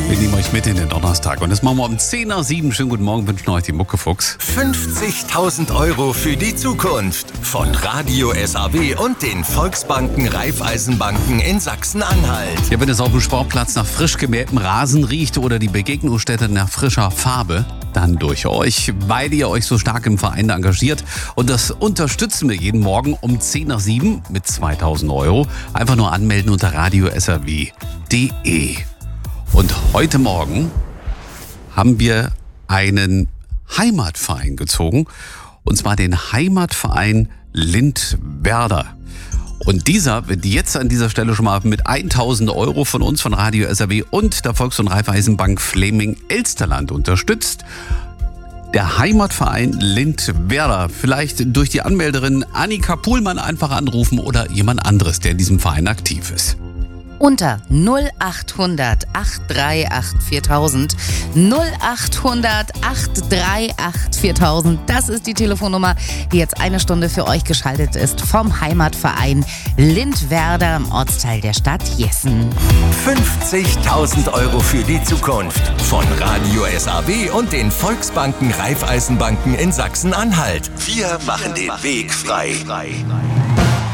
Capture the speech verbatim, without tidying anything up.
Wir nehmen euch mit in den Donnerstag und das machen wir um zehn nach sieben. Schönen guten Morgen, wünschen euch die Muckefuchs. fünfzigtausend Euro für die Zukunft von Radio S A W und den Volksbanken Raiffeisenbanken in Sachsen-Anhalt. Ja, wenn es auf dem Sportplatz nach frisch gemähtem Rasen riecht oder die Begegnungsstätte nach frischer Farbe, dann durch euch, weil ihr euch so stark im Verein engagiert. Und das unterstützen wir jeden Morgen um zehn nach sieben mit zweitausend Euro. Einfach nur anmelden unter radio s a w punkt d e. Und heute Morgen haben wir einen Heimatverein gezogen, und zwar den Heimatverein Lindwerder. Und dieser wird jetzt an dieser Stelle schon mal mit tausend Euro von uns, von Radio S A W und der Volks- und Raiffeisenbank Fleming-Elsterland unterstützt. Der Heimatverein Lindwerder. Vielleicht durch die Anmelderin Annika Puhlmann einfach anrufen oder jemand anderes, der in diesem Verein aktiv ist. Unter null achthundert acht drei acht viertausend, null achthundert acht drei acht viertausend. Das ist die Telefonnummer, die jetzt eine Stunde für euch geschaltet ist vom Heimatverein Lindwerder im Ortsteil der Stadt Jessen. fünfzigtausend Euro für die Zukunft von Radio S A W und den Volksbanken Raiffeisenbanken in Sachsen-Anhalt. Wir machen den Weg frei.